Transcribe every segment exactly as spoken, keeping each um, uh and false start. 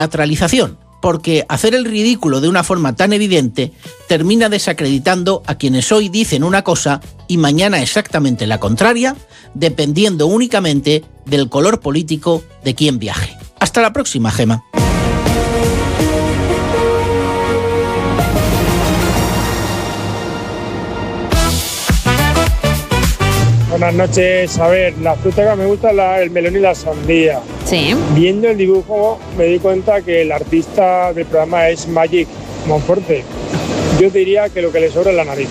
teatralización, porque hacer el ridículo de una forma tan evidente termina desacreditando a quienes hoy dicen una cosa y mañana exactamente la contraria, dependiendo únicamente del color político de quien viaje. Hasta la próxima, Gema. Buenas noches. A ver, la fruta que me gusta es la, el melón y la sandía. Sí. Viendo el dibujo me di cuenta que el artista del programa es Magic Monforte. Yo diría que lo que le sobra es la nariz.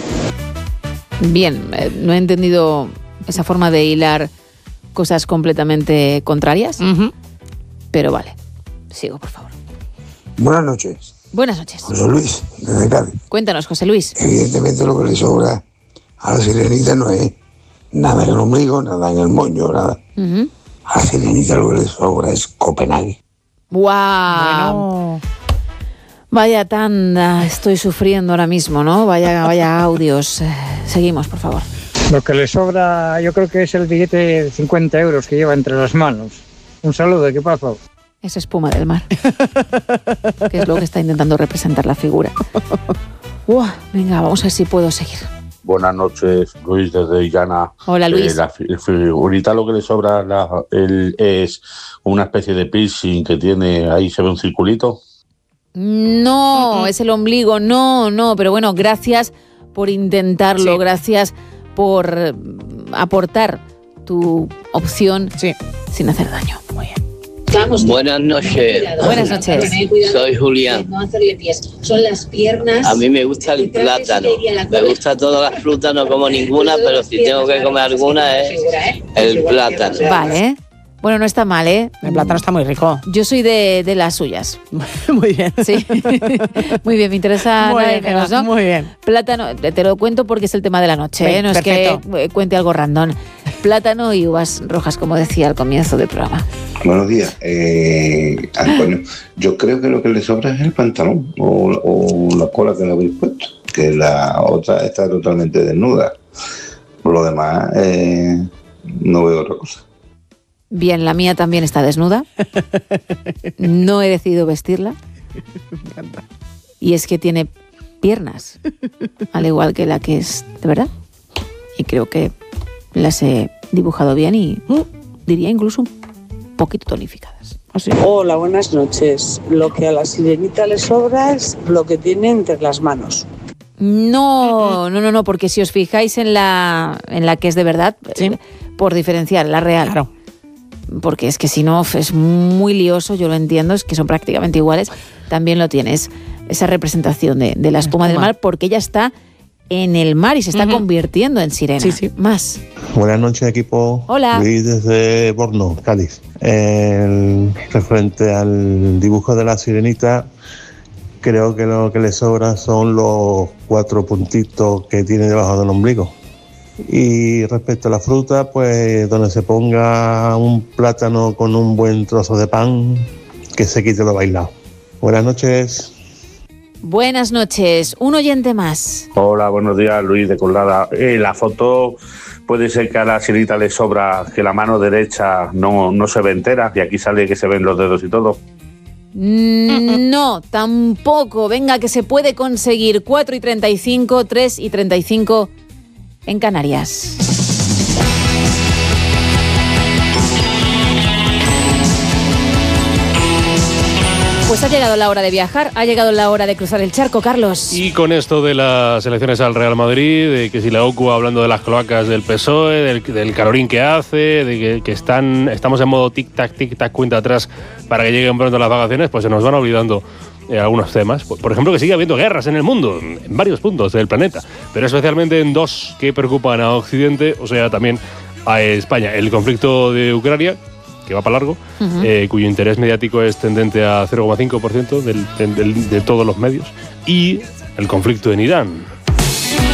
Bien, eh, no he entendido esa forma de hilar cosas completamente contrarias, uh-huh. Pero vale. Sigo, por favor. Buenas noches. Buenas noches. José Luis, desde Cádiz. Cuéntanos, José Luis. Evidentemente lo que le sobra a la sirenita no es nada en el ombligo, nada en el moño, nada. Uh-huh. A la sirenita lo que le sobra es Copenhague. ¡Guau! Bueno. Vaya tanda, estoy sufriendo ahora mismo, ¿no? Vaya, vaya audios. Seguimos, por favor. Lo que le sobra, yo creo que es el billete de cincuenta euros que lleva entre las manos. Un saludo, ¿qué pasa? Es espuma del mar. Que es lo que está intentando representar la figura. Uah, venga, vamos a ver si puedo seguir. Buenas noches, Luis desde Illana. Hola, Luis. Eh, la figurita lo que le sobra la, el, es una especie de piercing que tiene, ahí se ve un circulito. No, es el ombligo, no, no, pero bueno, gracias por intentarlo, sí. Gracias por aportar tu opción sí. Sin hacer daño. Muy bien. Buenas noches. Buenas noches. Soy Julián. Son las piernas. A mí me gusta el plátano. Me gusta todas las frutas, no como ninguna, pero si tengo que comer alguna es el plátano. Vale. Bueno, no está mal, ¿eh? El plátano está muy rico. Yo soy de, de las suyas. Muy bien. Sí. Muy bien, me interesa muy nada bien, menos, ¿no? Muy bien. Plátano, te lo cuento porque es el tema de la noche, ¿eh? No perfecto. Es que cuente algo random. Plátano y uvas rojas, como decía al comienzo del programa. Buenos días. Eh, Antonio, yo creo que lo que le sobra es el pantalón o, o la cola que le habéis puesto, que la otra está totalmente desnuda. Por lo demás, eh, no veo otra cosa. Bien, la mía también está desnuda. No he decidido vestirla. Me encanta. Y es que tiene piernas, al igual que la que es de verdad. Y creo que las he dibujado bien y uh, diría incluso un poquito tonificadas. ¿Así? Hola, buenas noches. Lo que a la sirenita le sobra es lo que tiene entre las manos. No, no, no, no, porque si os fijáis en la, en la que es de verdad, ¿sí? Por diferenciar, la real. Claro. Porque es que si no es muy lioso, yo lo entiendo, es que son prácticamente iguales, también lo tienes, esa representación de, de la espuma, espuma del mar, porque ella está en el mar y se está uh-huh. convirtiendo en sirena. Sí, sí. Más. Buenas noches, equipo. Hola. Luis desde Borno, Cádiz. El, referente al dibujo de la sirenita, creo que lo que le sobra son los cuatro puntitos que tiene debajo del ombligo. Y respecto a la fruta, pues donde se ponga un plátano con un buen trozo de pan, que se quite lo bailado. Buenas noches. Buenas noches. Un oyente más. Hola, buenos días, Luis de Colada. Eh, la foto puede ser que a la sirenita le sobra que la mano derecha no, no se ve entera y aquí sale que se ven los dedos y todo. No, tampoco. Venga, que se puede conseguir. cuatro y treinta y cinco, tres y treinta y cinco en Canarias. Pues ha llegado la hora de viajar, ha llegado la hora de cruzar el charco, Carlos. Y con esto de las elecciones al Real Madrid, de que si la O C U hablando de las cloacas del P S O E, del, del calorín que hace, de que, que están, estamos en modo tic-tac, tic-tac, cuenta atrás para que lleguen pronto las vacaciones, pues se nos van olvidando eh, algunos temas. Por, por ejemplo, que sigue habiendo guerras en el mundo, en varios puntos del planeta, pero especialmente en dos que preocupan a Occidente, o sea, también a España. El conflicto de Ucrania, que va para largo, uh-huh. eh, cuyo interés mediático es tendente a cero coma cinco por ciento del, del, del, de todos los medios, y el conflicto en Irán.